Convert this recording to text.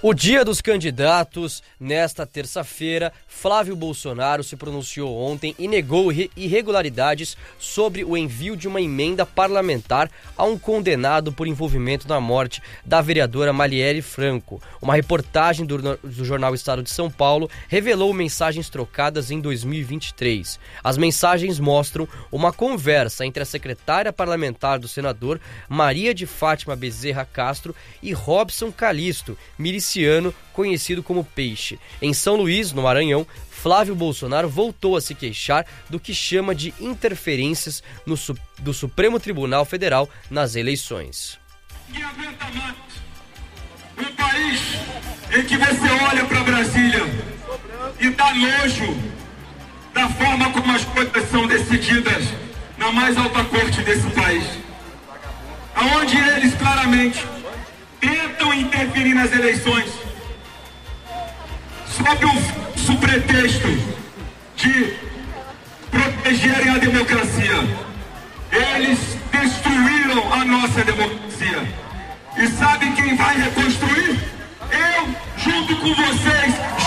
O dia dos candidatos, nesta terça-feira, Flávio Bolsonaro se pronunciou ontem e negou irregularidades sobre o envio de uma emenda parlamentar a um condenado por envolvimento na morte da vereadora Marielle Franco. Uma reportagem do jornal Estado de São Paulo revelou mensagens trocadas em 2023. As mensagens mostram uma conversa entre a secretária parlamentar do senador Maria de Fátima Bezerra Castro e Robson Calixto, miliciano conhecido como Peixe. Em São Luís, no Maranhão, Flávio Bolsonaro voltou a se queixar do que chama de interferências do Supremo Tribunal Federal nas eleições. Que aguenta mais um país em que você olha para Brasília e dá nojo da forma como as coisas são decididas na mais alta corte desse país, aonde eles claramente tentam interferir nas eleições sob o pretexto de protegerem a democracia. Eles destruíram a nossa democracia. E sabe quem vai reconstruir? Eu, junto com vocês,